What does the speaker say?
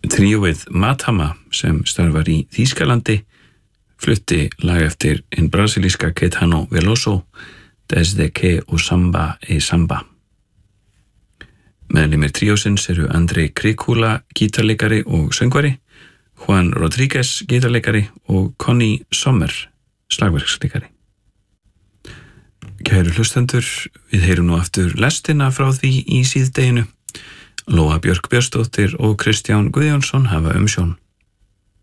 Tríóið Matama sem starfar í Þýskalandi flutti lag eftir hinn brasilíska Caetano Veloso, Desde que o samba e samba. Meðlimir tríósins eru Andrei Krikula, gítarleikari og söngvari, Juan Rodríguez, gítarleikari og Connie Sommer, slagverksleikari. Kæru hlustendur, við heyrum nú aftur lestina frá því í síðdeginu. Lóa Björk Björnsdóttir og Kristján Guðjónsson hafa umsjón.